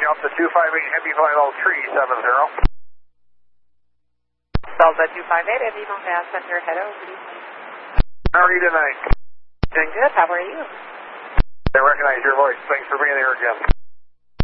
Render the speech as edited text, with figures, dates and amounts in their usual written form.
Delta 258 Heavy Final 370. Delta 258 Heavy Final Center, hello. How are you tonight? Doing good, how are you? I recognize your voice. Thanks for being here again.